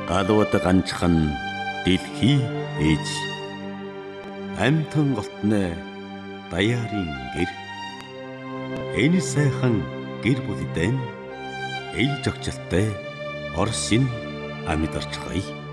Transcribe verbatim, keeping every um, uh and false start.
галууд ганчхан дэлхий ээж амтан голтны даяарын гэр энэ сайхан гэр бүлдэн ээлж огчлолтой Орсын амьд орчгоё.